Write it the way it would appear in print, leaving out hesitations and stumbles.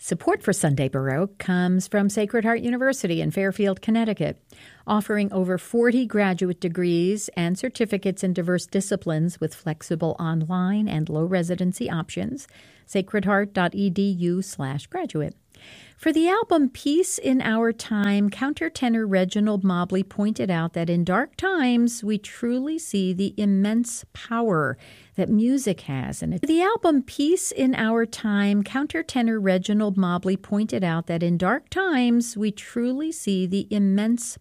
Support for Sunday Baroque comes from Sacred Heart University in Fairfield, Connecticut, offering over 40 graduate degrees and certificates in diverse disciplines with flexible online and low residency options. sacredheart.edu/graduate. For the album Peace in Our Time, countertenor Reginald Mobley pointed out that in dark times we truly see the immense power that music has. And for the album Peace in Our Time, countertenor Reginald Mobley pointed out that in dark times we truly see the immense